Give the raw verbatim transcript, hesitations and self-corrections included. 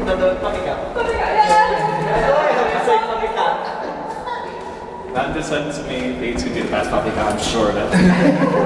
the puppy cat. Puppy cat, yeah! It's like puppy cat. That descends to me, Bates who did the best puppy cat, I'm sure of it.